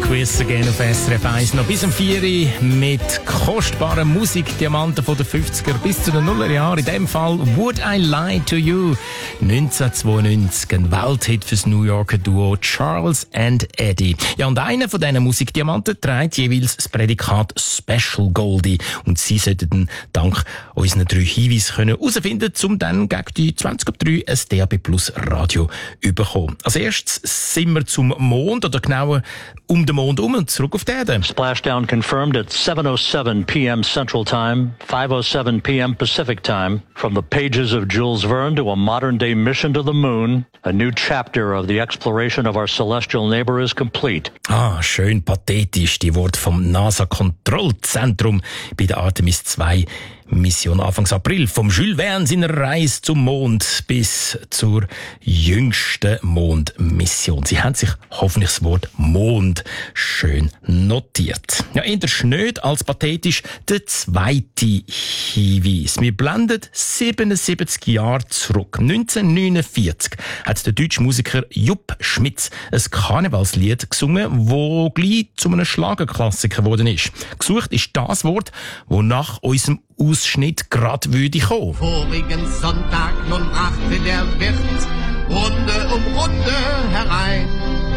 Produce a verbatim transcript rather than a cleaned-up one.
Quiz again auf S R F eins. Noch bis um vier Uhr mit kostbaren Musikdiamanten von den fünfziger bis zu den Nullerjahren. In dem Fall Would I Lie to You? neunzehnhundertzweiundneunzig, ein Welthit fürs New Yorker Duo Charles and Eddie. Ja, und einer von diesen Musikdiamanten trägt jeweils das Prädikat Special Goldie. Und Sie sollten dank unseren drei Hinweisen können herausfinden, um dann gegen die zwanzig ab drei ein D A B Plus Radio zu bekommen. Als erstes sind wir zum Mond, oder genauer um den Mond um und zurück auf die Erde. Splashdown confirmed at seven oh seven p.m. Central Time, five oh seven p.m. Pacific Time. From the pages of Jules Verne to a modern-day mission to the moon, a new chapter of the exploration of our celestial neighbor is complete. Ah, schön pathetisch, die Worte vom NASA-Kontrollzentrum bei der Artemis zwei Mission Anfangs April. Vom Jules Verne seiner Reise zum Mond bis zur jüngsten Mondmission. Sie haben sich hoffentlich das Wort Mond schön notiert. Ja, eher schnöd als pathetisch der zweite Hinweis. Wir blenden siebenundsiebzig Jahre zurück. neunzehnhundertneunundvierzig hat der deutsche Musiker Jupp Schmitz ein Karnevalslied gesungen, wo gleich zu einem Schlagerklassiker geworden ist. Gesucht ist das Wort, wo nach unserem Ausschnitt grad würde kommen. Vorigen Sonntag nun brachte der Wirt Runde um Runde herein.